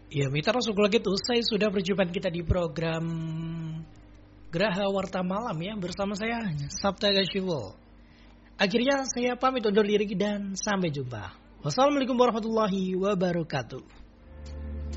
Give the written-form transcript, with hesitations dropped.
Ya, Mitra Rasulullah gitu, saya sudah perjumpaan kita di program Geraha Warta Malam ya bersama saya Sabta Gasyibul. Akhirnya saya pamit undur diri dan sampai jumpa. Wassalamualaikum warahmatullahi wabarakatuh.